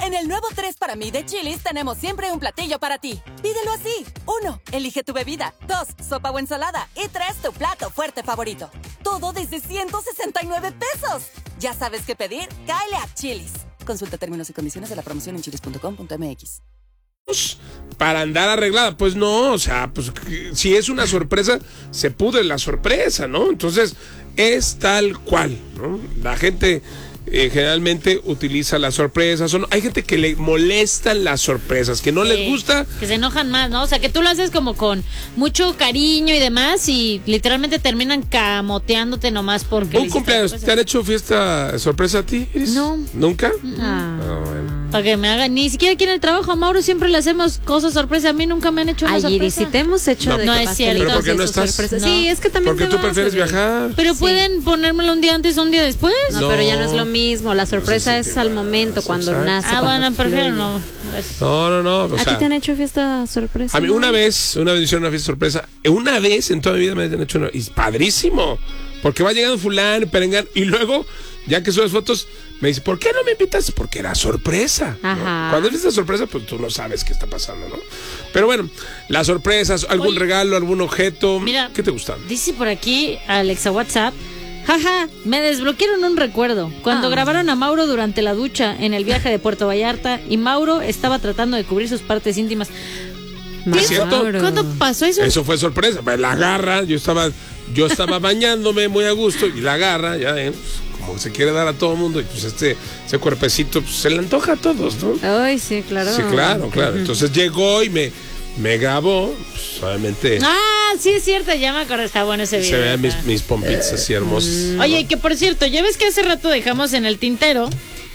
En el nuevo 3 para mí de Chili's tenemos siempre un platillo para ti. Pídelo así. 1. Elige tu bebida. 2. Sopa o ensalada. Y 3. Tu plato fuerte favorito. Todo desde 169 pesos. ¿Ya sabes qué pedir? Cáele a Chili's. Consulta términos y condiciones de la promoción en chilis.com.mx. Para andar arreglada, pues no, o sea, pues si es una sorpresa, se pudre la sorpresa, ¿no? Entonces, es tal cual, ¿no? La gente generalmente utiliza las sorpresas, hay gente que le molestan las sorpresas, que no les gusta. Que se enojan más, ¿no? O sea, que tú lo haces como con mucho cariño y demás y literalmente terminan camoteándote nomás porque... Un cumpleaños, ¿te han hecho fiesta sorpresa a ti, Iris? No. ¿Nunca? Bueno. Para que me hagan, ni siquiera aquí en el trabajo, a Mauro siempre le hacemos cosas sorpresa, a mí nunca me han hecho una sorpresa. Iris, si te hemos hecho no, de no es cierto. ¿Pero por qué no estás? No. Sí, es que también porque tú prefieres viajar. Pero pueden ponérmelo un día antes o un día después. No, pero ya no es lo mismo, la sorpresa es al momento, cuando nace. Bueno, prefiero no. No. O sea, ¿a ti te han hecho fiesta sorpresa? A mí una vez hicieron una fiesta sorpresa. Una vez en toda mi vida me han hecho una. Y padrísimo. Porque va llegando fulano, perengán. Y luego, ya que subes fotos, me dice, ¿por qué no me invitas? Porque era sorpresa, ¿no? Cuando es fiesta sorpresa, pues tú no sabes qué está pasando, ¿no? Pero bueno, las sorpresas, algún regalo, algún objeto. Mira, ¿qué te gusta? Dice por aquí Alexa WhatsApp. Jaja, me desbloquearon un recuerdo. Cuando grabaron a Mauro durante la ducha en el viaje de Puerto Vallarta y Mauro estaba tratando de cubrir sus partes íntimas. ¿Es cierto? ¿Cuándo pasó eso? Eso fue sorpresa. Pues la agarra, yo estaba bañándome muy a gusto y la agarra, ya como se quiere dar a todo el mundo y pues ese cuerpecito pues, se le antoja a todos, ¿no? Ay, sí, claro. Sí, claro. Entonces llegó y me grabó, pues obviamente. Sí es cierto, ya me acuerdo, está bueno ese video. Se vean mis pompitas así hermosas. Oye, y que por cierto, ya ves que hace rato dejamos en el tintero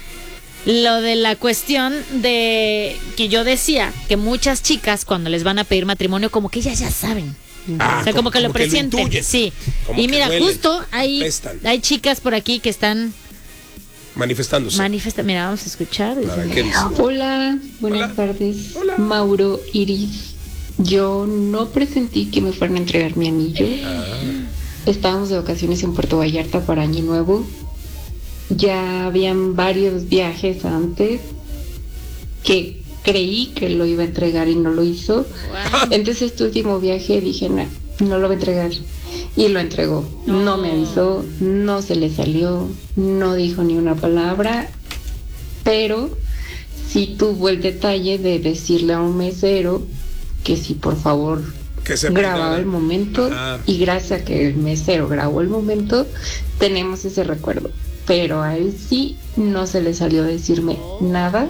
lo de la cuestión de que yo decía que muchas chicas cuando les van a pedir matrimonio como que ellas ya saben. O sea, como que lo presienten. Sí. Y mira, justo hay chicas por aquí que están manifestándose. Mira, vamos a escuchar. Hola, buenas tardes. Hola. Mauro, Iris. Yo no presentí que me fueran a entregar mi anillo. Estábamos de vacaciones en Puerto Vallarta para Año Nuevo. Ya habían varios viajes antes que creí que lo iba a entregar y no lo hizo. Wow. Entonces este último viaje dije, no lo va a entregar. Y lo entregó. No me avisó, no se le salió, no dijo ni una palabra, pero sí tuvo el detalle de decirle a un mesero que si por favor grababa el momento. Y gracias a que el mesero grabó el momento, tenemos ese recuerdo. Pero a él sí no se le salió decirme nada.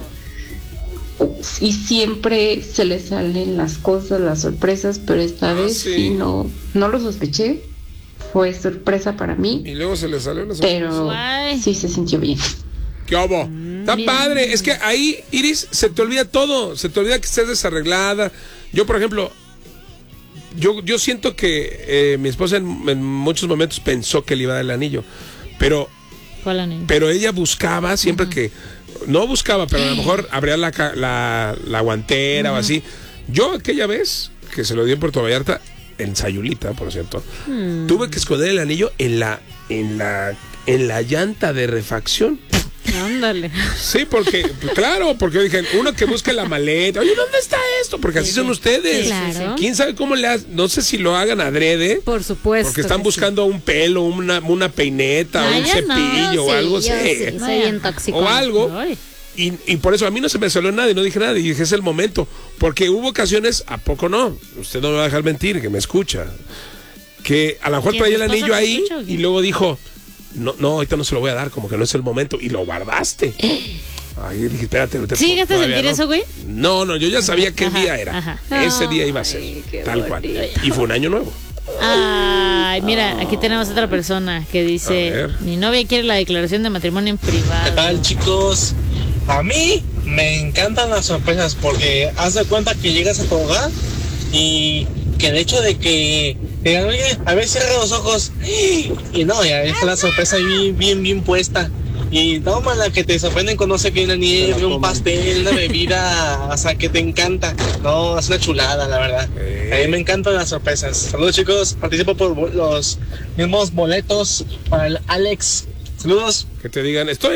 Y siempre se le salen las cosas, las sorpresas, pero esta vez sí no lo sospeché. Fue sorpresa para mí. Y luego se le salió la sorpresa. Pero sí se sintió bien. ¿Qué hubo? Está padre. Es que ahí, Iris, se te olvida todo. Se te olvida que estés desarreglada. Yo, por ejemplo, yo siento que mi esposa en muchos momentos pensó que le iba a dar el anillo. Pero ella buscaba siempre que... No buscaba, pero a lo mejor abría la guantera o así. Yo aquella vez que se lo di en Puerto Vallarta, en Sayulita, por cierto, tuve que esconder el anillo en la llanta de refacción. Ándale. Sí, porque dije, uno que busque la maleta, oye, ¿dónde está esto? Porque así son ustedes. Claro. ¿Quién sabe cómo le hacen? No sé si lo hagan adrede. Por supuesto. Porque están buscando un pelo, una peineta, un cepillo o algo así. Soy bien tóxico. O algo. Y por eso a mí no se me salió nada y no dije nada. Y dije, es el momento. Porque hubo ocasiones, ¿a poco no? Usted no me va a dejar mentir, que me escucha. Que a lo mejor traía el anillo ahí y luego dijo... No, ahorita no se lo voy a dar, como que no es el momento. Y lo guardaste. Ay, dije, espérate. ¿Sí llegaste a sentir eso, güey? No, yo ya sabía qué día era. Ese día iba a ser, tal cual. Y fue un año nuevo. Ay, mira, aquí tenemos otra persona que dice: mi novia quiere la declaración de matrimonio en privado. ¿Qué tal, chicos? A mí me encantan las sorpresas porque haz de cuenta que llegas a tu hogar y que el hecho de que te digan, oye, a ver, cierra los ojos, y no, ya es la sorpresa ahí bien puesta. Y toma la que te sorprenden con no sé qué, una nieve, un pastel, una bebida, o sea, que te encanta. No, es una chulada, la verdad. A mí me encantan las sorpresas. Saludos, chicos, participo por los mismos boletos para el Alex. Saludos. Que te digan, estoy